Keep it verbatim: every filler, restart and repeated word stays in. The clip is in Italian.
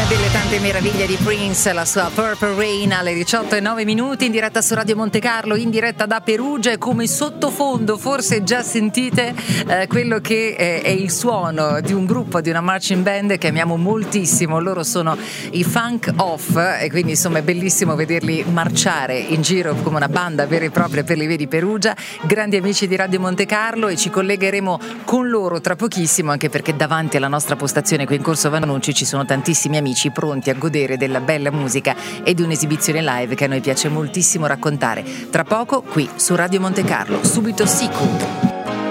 Una delle tante meraviglie di Prince, la sua Purple Rain alle diciotto e nove minuti in diretta su Radio Monte Carlo, in diretta da Perugia, e come sottofondo forse già sentite eh, quello che eh, è il suono di un gruppo, di una marching band che amiamo moltissimo. Loro sono i Funk Off e quindi insomma è bellissimo vederli marciare in giro come una banda vera e propria per le vie di Perugia. Grandi amici di Radio Monte Carlo, e ci collegheremo con loro tra pochissimo, anche perché davanti alla nostra postazione qui in Corso Vannucci ci sono tantissimi amici pronti a godere della bella musica e di un'esibizione live che a noi piace moltissimo raccontare. Tra poco qui su Radio Monte Carlo, subito Siku.